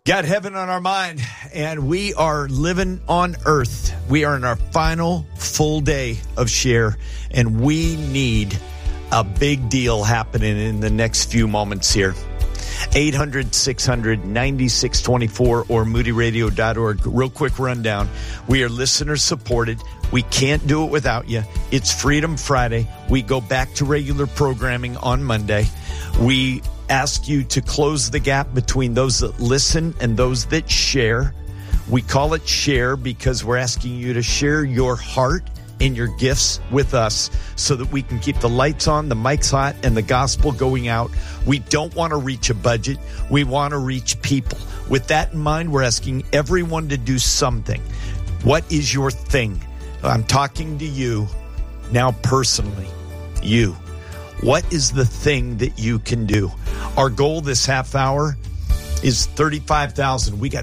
Got heaven on our mind, and we are living on earth. We are in our final full day of Share, and we need a big deal happening in the next few moments here. 800-600-9624 or moodyradio.org. Real quick rundown. We are listener supported. We can't do it without you. It's Freedom Friday. We go back to regular programming on Monday. We ask you to close the gap between those that listen and those that share. We call it Share because we're asking you to share your heart and your gifts with us so that we can keep the lights on, the mics hot, and the gospel going out. We don't want to reach a budget. We want to reach people. With that in mind, we're asking everyone to do something. What is your thing? I'm talking to you now personally. You. What is the thing that you can do? Our goal this half hour is $35,000. We got